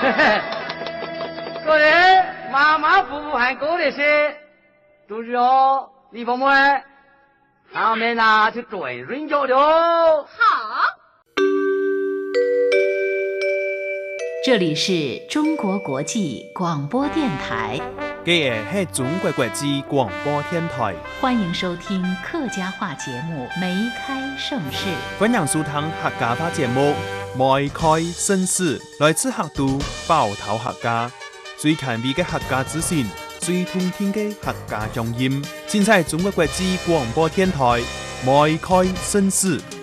个人马马虎虎还够那些，注意哦，李凤妹，他们呐就准准交流。 好。 这里是中国国际广播电台。 这是中国国际广播电台， 欢迎收听客家话节目《梅开盛世》。 欢迎收听客家话节目《梅开盛世》，来自客都包头客家，最前卫的客家资訊，最通聽的客家鄉音，盡在中國國際廣播電台《梅開盛世》。